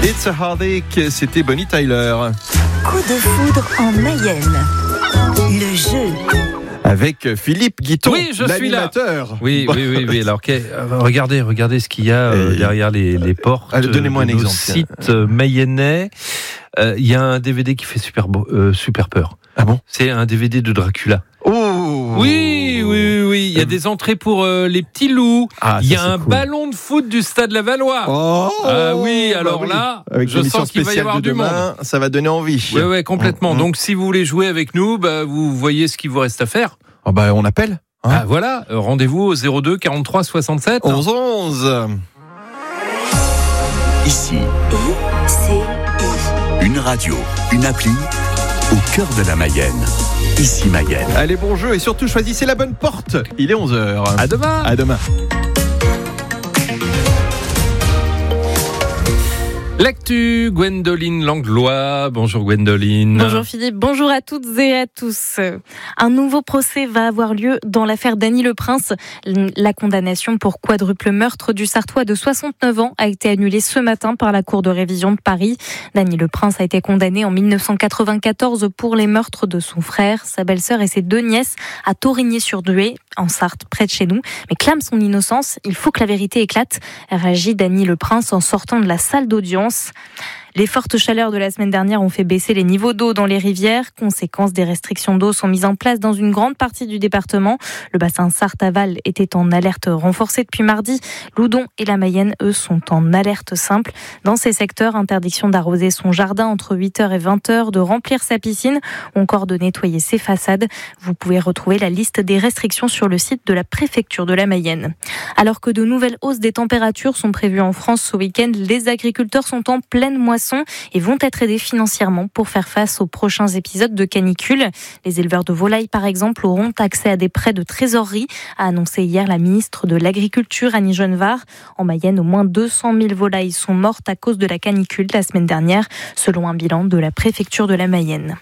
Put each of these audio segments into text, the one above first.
It's a Heartache, c'était Bonnie Tyler. Coup de foudre en Mayenne. Le jeu. Avec Philippe Guiton, oui, je l'animateur. Suis là. Oui. Alors, regardez ce qu'il y a derrière les portes. Donnez-moi un exemple. Site mayennais. Il y a un DVD qui fait super peur. Ah bon ? C'est un DVD de Dracula. Oh. Oui. Il y a des entrées pour les petits loups. Il y a un ballon de foot du Stade Lavallois. Oh. Ah oui, alors là, avec je sens qu'il va y avoir du monde. Ça va donner envie. Oui, complètement. Donc, si vous voulez jouer avec nous, vous voyez ce qu'il vous reste à faire. On appelle. Voilà, rendez-vous au 02 43 67 11 11. Ici, une radio, une appli au cœur de la Mayenne. Ici Mayenne. Allez, bon jeu et surtout choisissez la bonne porte. Il est 11h. À demain. À demain. L'actu, Gwendoline Langlois. Bonjour Gwendoline. Bonjour Philippe, bonjour à toutes et à tous. Un nouveau procès va avoir lieu dans l'affaire Dany Le Prince. La condamnation pour quadruple meurtre du Sarthois de 69 ans a été annulée ce matin par la Cour de révision de Paris. Dany Le Prince a été condamné en 1994 pour les meurtres de son frère, sa belle-sœur et ses 2 nièces à Torigny-sur-Dué, en Sarthe, près de chez nous, mais clame son innocence. Il faut que la vérité éclate, réagit Dany Le Prince en sortant de la salle d'audience. Les fortes chaleurs de la semaine dernière ont fait baisser les niveaux d'eau dans les rivières. Conséquence, des restrictions d'eau sont mises en place dans une grande partie du département. Le bassin Sarthe-Aval était en alerte renforcée depuis mardi. Loudon et la Mayenne, eux, sont en alerte simple. Dans ces secteurs, interdiction d'arroser son jardin entre 8h et 20h, de remplir sa piscine ou encore de nettoyer ses façades. Vous pouvez retrouver la liste des restrictions sur le site de la préfecture de la Mayenne. Alors que de nouvelles hausses des températures sont prévues en France ce week-end, les agriculteurs sont en pleine moisson et vont être aidés financièrement pour faire face aux prochains épisodes de canicule. Les éleveurs de volailles, par exemple, auront accès à des prêts de trésorerie, a annoncé hier la ministre de l'Agriculture, Annie Genevard. En Mayenne, au moins 200 000 volailles sont mortes à cause de la canicule la semaine dernière, selon un bilan de la préfecture de la Mayenne.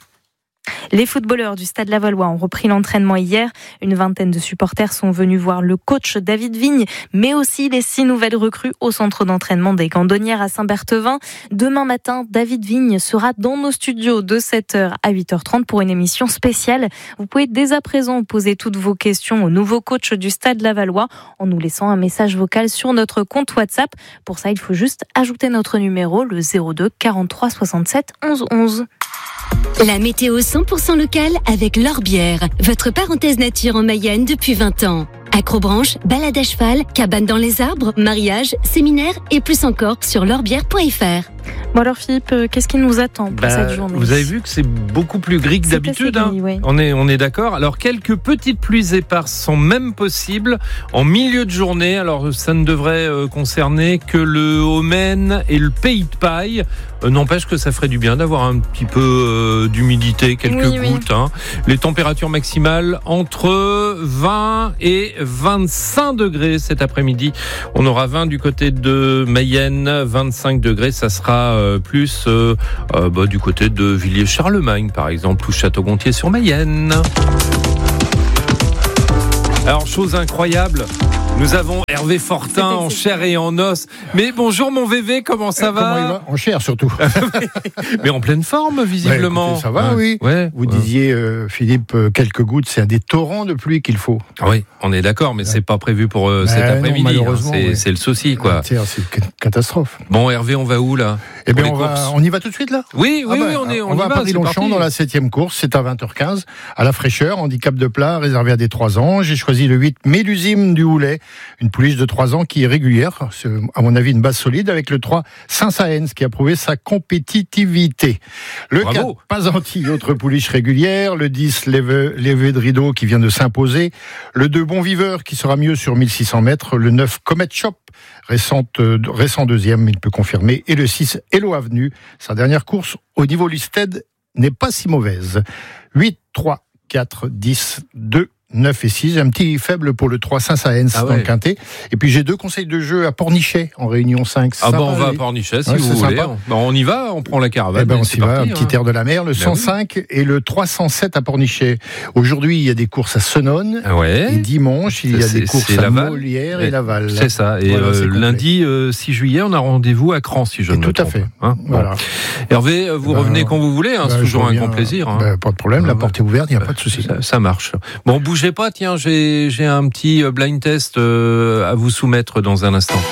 Les footballeurs du Stade Lavallois ont repris l'entraînement hier. Une vingtaine de supporters sont venus voir le coach David Vigne, mais aussi les 6 nouvelles recrues au centre d'entraînement des Gandonnières à Saint-Berthevin. Demain matin, David Vigne sera dans nos studios de 7h à 8h30 pour une émission spéciale. Vous pouvez dès à présent poser toutes vos questions au nouveau coach du Stade Lavallois en nous laissant un message vocal sur notre compte WhatsApp. Pour ça, il faut juste ajouter notre numéro, le 02 43 67 11 11. La météo 100% locale avec L'Orbière, votre parenthèse nature en Mayenne depuis 20 ans. Acrobranche, balade à cheval, cabane dans les arbres, mariage, séminaire et plus encore sur l'orbière.fr. Bon alors Philippe, qu'est-ce qui nous attend pour cette journée ? Vous avez vu que c'est beaucoup plus gris que d'habitude. Gris, ouais. On est d'accord. Alors quelques petites pluies éparses sont même possibles en milieu de journée. Alors ça ne devrait concerner que le Haut-Maine et le Pays de Paille. N'empêche que ça ferait du bien d'avoir un petit peu d'humidité, quelques gouttes. Hein. Les températures maximales entre 20 et 25 degrés cet après-midi. On aura 20 du côté de Mayenne, 25 degrés. Ça sera plus du côté de Villiers-Charlemagne, par exemple, ou Château-Gontier-sur-Mayenne. Alors, chose incroyable, nous avons Hervé Fortin en chair et en os. Mais bonjour mon VV, comment ça va ? Comment il va ? En chair surtout. Mais en pleine forme, visiblement. Écoutez, ça va, oui. Ouais. Vous disiez, Philippe, quelques gouttes, c'est un des torrents de pluie qu'il faut. Oui, on est d'accord, mais c'est pas prévu pour cet après-midi. Non, malheureusement, c'est le souci, quoi. C'est une catastrophe. Bon, Hervé, on va où, là ? Eh bien, on y va tout de suite, là ? Oui, on va à Paris-Longchamp dans la 7e course. C'est à 20h15. À la fraîcheur, handicap de plat, réservé à des 3 ans. J'ai choisi le 8 Mélusine du Houlet, une pouliche de 3 ans qui est régulière. C'est, à mon avis, une base solide avec le 3 Saint-Saëns qui a prouvé sa compétitivité. Le 4 Pazanti, autre pouliche régulière. Le 10 Lévé de Rideau qui vient de s'imposer. Le 2 Bon Viveur qui sera mieux sur 1600 mètres. Le 9 Comet Shop, récent deuxième, il peut confirmer. Et le 6 Hello Avenue. Sa dernière course au niveau listed n'est pas si mauvaise. 8, 3, 4, 10, 2, 9 et 6. Un petit faible pour le 3 Saint-Saëns dans le Quintet. Et puis j'ai 2 conseils de jeu à Pornichet en Réunion 5. On va à Pornichet si vous voulez. On y va, on prend la caravane. On s'y va, un petit air de la mer, le 105 et le 307 à Pornichet. Aujourd'hui, il y a des courses à Senones. Et dimanche, il y a des courses à Molière et Laval. C'est ça. Et lundi 6 juillet, on a rendez-vous à Cran, si je ne me trompe. Tout à fait. Voilà. Hervé, vous revenez quand vous voulez. C'est toujours un grand plaisir. Pas de problème, la porte est ouverte, il n'y a pas de souci. Ça marche. Bon, bougez pas, tiens, j'ai un petit blind test à vous soumettre dans un instant.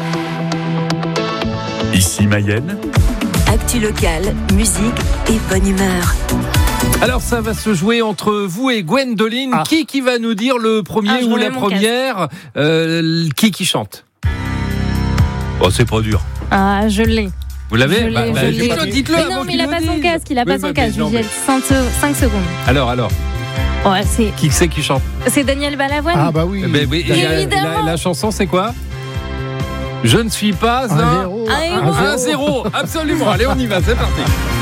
Ici Mayenne. Actu locale, musique et bonne humeur. Alors ça va se jouer entre vous et Gwendoline. Qui va nous dire le premier ou la première qui chante? C'est pas dur. Je l'ai. Vous l'avez? Dites-le. Mais non, mais il n'a pas son casque. Il a pas son casque. J'ai 5 secondes. Alors. Qui c'est qui chante? C'est Daniel Balavoine. Ah bah oui. Évidemment. La chanson, c'est quoi? Je ne suis pas un 0. Absolument. Allez, on y va. C'est parti.